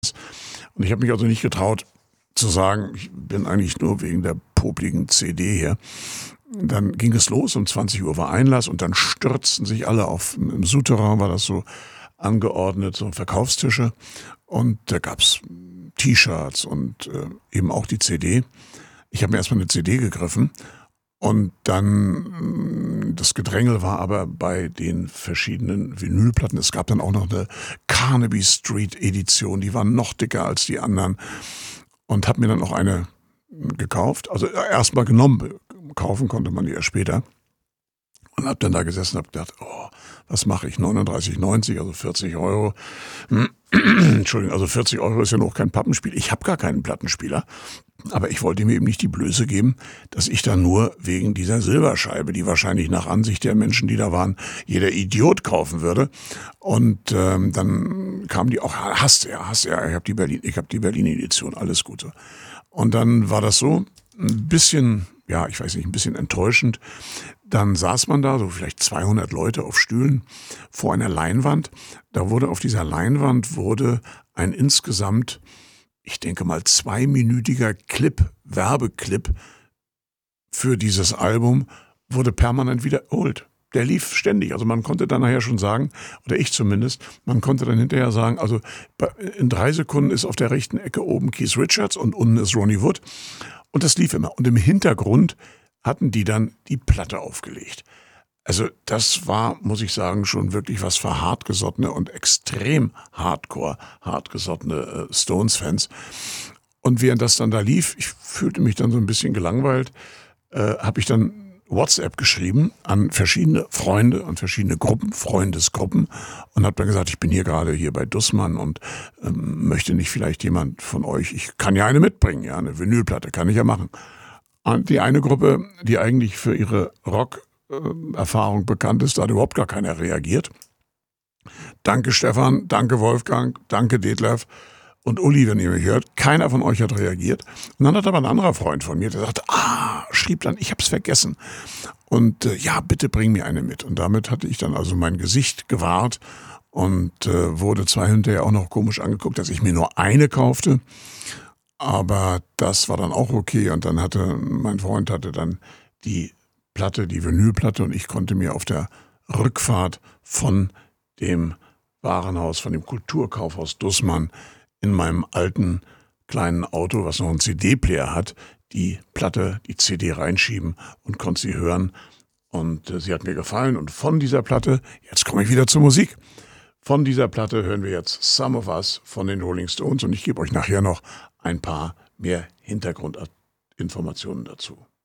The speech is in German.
Und ich habe mich also nicht getraut zu sagen, ich bin eigentlich nur wegen der popligen CD hier. Dann ging es los, um 20 Uhr war Einlass und dann stürzten sich alle auf, im Souterrain war das so angeordnet, so Verkaufstische und da gab's T-Shirts und eben auch die CD. Ich habe mir erstmal eine CD gegriffen und dann das Gedrängel war aber bei den verschiedenen Vinylplatten. Es gab dann auch noch eine Carnaby Street Edition, die war noch dicker als die anderen und habe mir dann auch eine gekauft. Also erstmal genommen, kaufen konnte man die ja später. Und habe dann da gesessen und habe gedacht, oh, was mache ich? 39,90, also 40 Euro. Entschuldigung, also 40 Euro ist ja noch kein Pappenspiel. Ich habe gar keinen Plattenspieler. Aber ich wollte mir eben nicht die Blöße geben, dass ich da nur wegen dieser Silberscheibe, die wahrscheinlich nach Ansicht der Menschen, die da waren, jeder Idiot kaufen würde. Und dann kamen die auch, hast ja, ich habe die Berlin-Edition, alles Gute. Und dann war das so ein bisschen, ja, ich weiß nicht, ein bisschen enttäuschend. Dann saß man da, so vielleicht 200 Leute auf Stühlen vor einer Leinwand. Da wurde auf dieser Leinwand ein insgesamt, ich denke mal, 2-minütiger Werbeclip für dieses Album wurde permanent wiederholt. Der lief ständig. Also man konnte dann nachher schon sagen, oder ich zumindest, man konnte dann hinterher sagen, also in 3 Sekunden ist auf der rechten Ecke oben Keith Richards und unten ist Ronnie Wood. Und das lief immer. Und im Hintergrund hatten die dann die Platte aufgelegt. Also das war, muss ich sagen, schon wirklich was für hartgesottene und extrem hartgesottene Stones-Fans. Und während das dann da lief, ich fühlte mich dann so ein bisschen gelangweilt, habe ich dann WhatsApp geschrieben an verschiedene Freunde und verschiedene Gruppen, Freundesgruppen und habe dann gesagt, ich bin gerade hier bei Dussmann und möchte nicht vielleicht jemand von euch, ich kann ja eine mitbringen, ja, eine Vinylplatte kann ich ja machen. Und die eine Gruppe, die eigentlich für ihre Rock-Erfahrung bekannt ist, da hat überhaupt gar keiner reagiert. Danke Stefan, danke Wolfgang, danke Detlef und Uli, wenn ihr mich hört. Keiner von euch hat reagiert. Und dann hat aber ein anderer Freund von mir, der sagte, schrieb dann, ich hab's vergessen. Und ja, bitte bring mir eine mit. Und damit hatte ich dann also mein Gesicht gewahrt und wurde zwar hinterher auch noch komisch angeguckt, dass ich mir nur eine kaufte. Aber das war dann auch okay und dann mein Freund hatte dann die Platte, die Vinylplatte und ich konnte mir auf der Rückfahrt von dem Warenhaus, von dem Kulturkaufhaus Dussmann in meinem alten kleinen Auto, was noch einen CD-Player hat, die Platte, die CD reinschieben und konnte sie hören und sie hat mir gefallen und von dieser Platte, jetzt komme ich wieder zur Musik, von dieser Platte hören wir jetzt Some of Us von den Rolling Stones und ich gebe euch nachher noch ein paar mehr Hintergrundinformationen dazu.